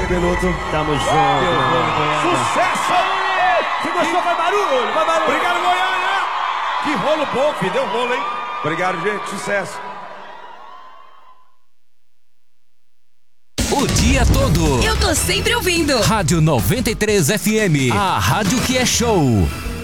Bebeluto. Tamo junto, Goiânia. Sucesso! Se gostou, vai barulho, vai barulho. Obrigado, Goiânia! Que rolo bom, filho. Deu rolo, hein? Obrigado, gente. Sucesso. O dia todo. Eu tô sempre ouvindo. Rádio 93 FM. A rádio que é show.